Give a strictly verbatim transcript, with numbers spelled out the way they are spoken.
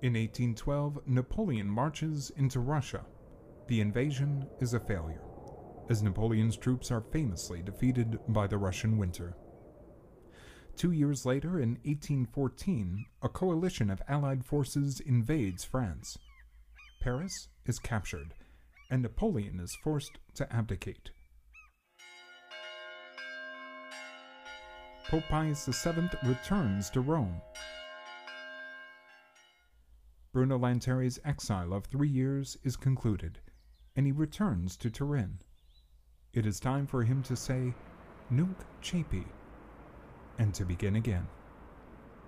In eighteen twelve, Napoleon marches into Russia. The invasion is a failure, as Napoleon's troops are famously defeated by the Russian winter. Two years later, in eighteen fourteen, a coalition of Allied forces invades France. Paris is captured, and Napoleon is forced to abdicate. Pope Pius the seventh returns to Rome. Bruno Lanteri's exile of three years is concluded, and he returns to Turin. It is time for him to say, Nunc Capi, and to begin again.